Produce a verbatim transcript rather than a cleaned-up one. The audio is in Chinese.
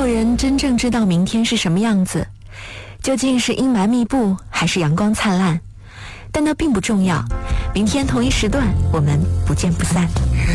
有人真正知道明天是什么样子，究竟是阴霾密布还是阳光灿烂，但那并不重要。明天同一时段，我们不见不散。